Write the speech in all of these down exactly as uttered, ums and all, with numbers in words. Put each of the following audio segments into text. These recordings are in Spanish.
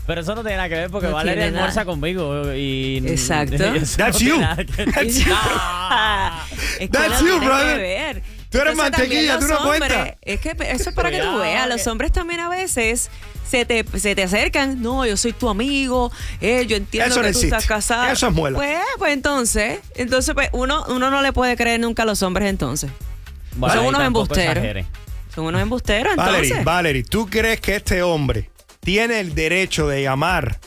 Pero eso no tiene nada que ver porque No Valeria tiene almuerza nada. conmigo y... Exacto. y eso That's no tiene you. nada que ver. That's you. Ah. Es que That's no you, tiene brother. que ver. Tú eres Entonces, mantequilla, también tú los no cuentas. hombres, Es que eso es para que tú Cuidado, veas. Los que- hombres también a veces se te, se te acercan. No, yo soy tu amigo. Eh, yo entiendo Eso no que tú existe. estás casada. Eso es muela. Pues, pues entonces, entonces pues uno, uno no le puede creer nunca a los hombres entonces. Bueno, Son ahí unos tampoco embusteros. exagere. Son unos embusteros entonces. Valerie, Valerie, ¿tú crees que este hombre tiene el derecho de llamar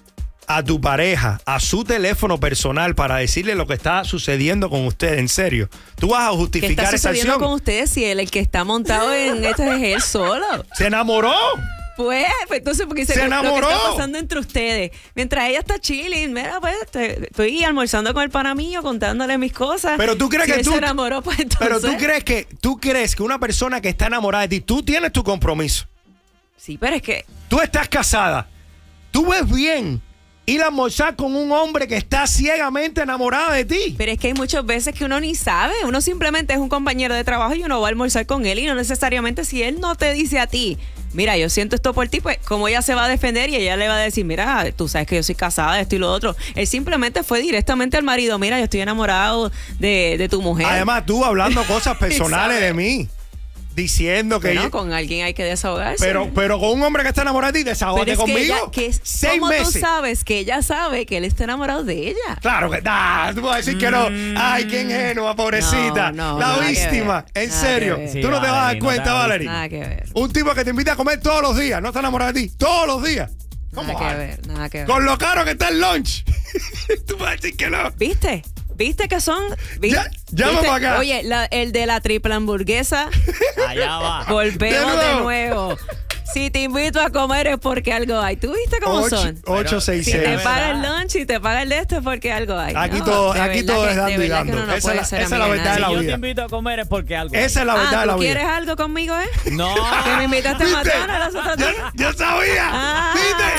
a tu pareja a su teléfono personal para decirle lo que está sucediendo con usted? En serio, ¿tú vas a ¿Qué está justificar esa sucediendo acción? con ustedes si él, el que está montado en esto es él solo? ¿Se enamoró? Pues, pues entonces, porque Se lo que enamoró. está pasando entre ustedes. Mientras ella está chilling, mira, pues, te- estoy almorzando con el pana mío, contándole mis cosas. Pero tú crees Si que él tú... se enamoró, pues entonces... Pero tú crees que tú crees que una persona que está enamorada de ti, tú tienes tu compromiso. Sí, pero es que... Tú estás casada. Tú ves bien ir a almorzar con un hombre que está ciegamente enamorado de ti. Pero es que hay muchas veces que uno ni sabe. Uno simplemente es un compañero de trabajo y uno va a almorzar con él y no necesariamente si él no te dice a ti, mira, yo siento esto por ti, pues como ella se va a defender y ella le va a decir, mira, tú sabes que yo soy casada, esto y lo otro. Él simplemente fue directamente al marido, mira, yo estoy enamorado de, de tu mujer. Además, tú hablando cosas personales ¿Sabe? de mí. Diciendo que... Bueno, yo- con alguien hay que desahogarse. pero, pero con un hombre que está enamorado de ti, desahógate Pero es que conmigo. ella, que es, Seis ¿cómo meses. tú sabes que ella sabe que él está enamorado de ella? Claro que ah, tú vas a decir que no. Ay, qué ingenua, pobrecita. No, no, la nada que víctima. ver, En nada serio. que ver. Tú Sí, no te vas a dar Valerie, no cuenta, te hagas- Valerie. Nada que ver. Un tipo que te invita a comer todos los días, no está enamorado de ti. Todos los días. ¿Cómo Nada que va? ver, nada que ver. Con lo caro que está el lunch. Tú vas a decir que no. ¿Viste? ¿Viste que son? ¿Viste? Ya- llama ¿Viste? para acá. Oye, la- el de la triple hamburguesa, Allá va. volvemos De de nuevo. nuevo. Si te invito a comer es porque algo hay. ¿Tú viste cómo son? ocho seis Si te seis. es paga el verdad. lunch y te paga el de esto es porque algo hay. Aquí No, todo- de aquí verdad todo que- es dando de y verdad dando. que uno no Esa puede es la- ser esa es la amiga de verdad de Si la nadie. yo te vida. invito a comer es porque algo Esa es la verdad Ah, de la ¿tú vida. quieres algo conmigo, eh? hay. No. Que me invitaste a ¿Viste? McDonald's los otros días. Yo, yo sabía. Ah.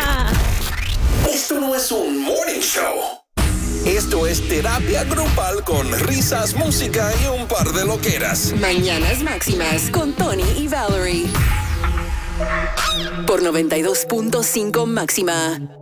¿Viste? Esto no es un morning show. Esto es terapia grupal con risas, música y un par de loqueras. Mañanas Máximas con Tony y Valerie. Por noventa y dos punto cinco Máxima.